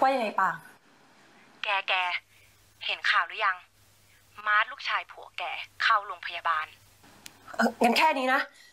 ว่ายังไงปางแกเห็นข่าวหรือยังมาร์ทลูกชายผัวแกเข้าโรงพยาบาลงั้นแค่นี้นะ